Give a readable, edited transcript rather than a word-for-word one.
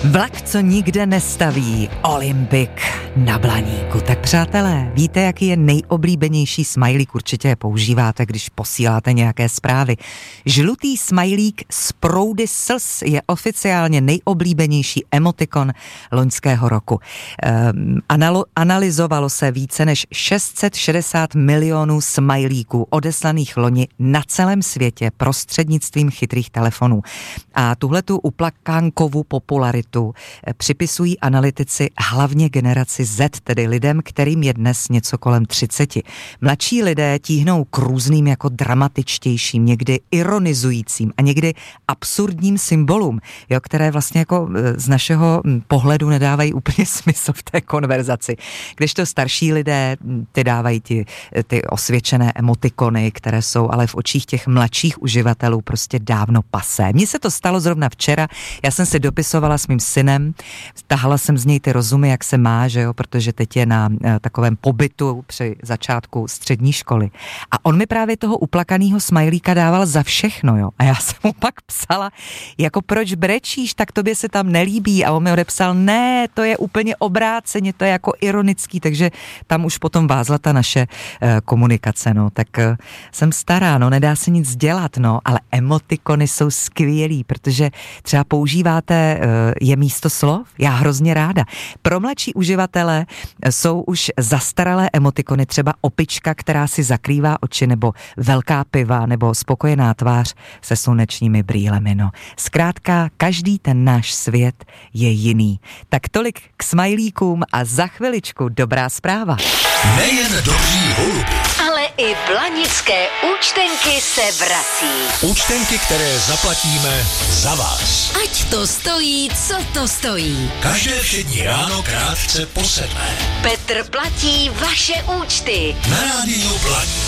Vlak, co nikde nestaví, Olympik na Blaníku. Tak přátelé, víte, jaký je nejoblíbenější smajlík? Určitě je používáte, když posíláte nějaké zprávy. Žlutý smajlík z proudy slz je oficiálně nejoblíbenější emotikon loňského roku. Analyzovalo se více než 660 milionů smajlíků odeslaných loni na celém světě prostřednictvím chytrých telefonů. A tuhletu uplakánkovou popularitu připisují analytici hlavně generaci Z, tedy lidem, kterým je dnes něco kolem 30. Mladší lidé tíhnou k různým jako dramatičtějším, někdy ironizujícím a někdy absurdním symbolům, jo, které vlastně jako z našeho pohledu nedávají úplně smysl v té konverzaci. Kdežto starší lidé, ty dávají ty osvědčené emotikony, které jsou ale v očích těch mladších uživatelů prostě dávno pasé. Mně se to stalo zrovna včera, já jsem si dopisovala s mým synem, tahala jsem z něj ty rozumy, jak se má, že jo, protože teď je na takovém pobytu při začátku střední školy. A on mi právě toho uplakaného smajlíka dával za všechno, jo. A já jsem mu pak psala, jako proč brečíš, tak tobě se tam nelíbí. A on mi odepsal, ne, to je úplně obráceně, to je jako ironický, takže tam už potom vázla ta naše komunikace, no. Tak jsem stará, no, nedá se nic dělat, no, ale emotikony jsou skvělý, protože třeba používáte je místo slov, já hrozně ráda. Pro mladší uživatele jsou už zastaralé emotikony, třeba opička, která si zakrývá oči, nebo velká piva, nebo spokojená tvář se slunečními brýlemi, no. Zkrátka, každý ten náš svět je jiný. Tak tolik k smajlíkům a za chviličku dobrá zpráva. Nejen dobří holubi, ale i blanické účtenky se vrací. účtenky, které zaplatíme za vás. Ať to stojí, co to stojí. Každé všední ráno krátce po 7. Petr platí vaše účty. Na rádiu Blaník.